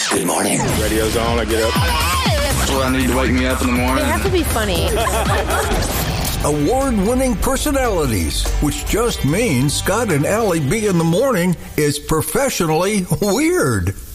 Good morning. Radio's on. I get up. That's what I need to wake me up in the morning. They have to be funny. Award-winning personalities, which just means Scott and Allie B in the morning is professionally weird.